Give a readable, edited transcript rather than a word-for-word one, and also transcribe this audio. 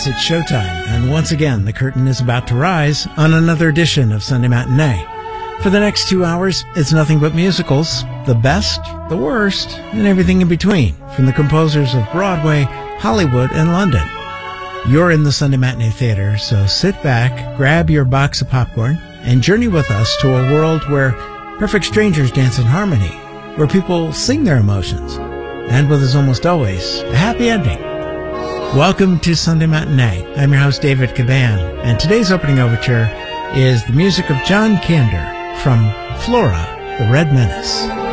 Yes, it's showtime, and once again, the curtain is about to rise on another edition of Sunday Matinee. For the next 2 hours, it's nothing but musicals, the best, the worst, and everything in between, from the composers of Broadway, Hollywood, and London. You're in the Sunday Matinee Theater, so sit back, grab your box of popcorn, and journey with us to a world where perfect strangers dance in harmony, where people sing their emotions, and with, as almost always, a happy ending. Welcome to Sunday Matinee. I'm your host, David Caban, and today's opening overture is the music of John Kander from Flora, the Red Menace.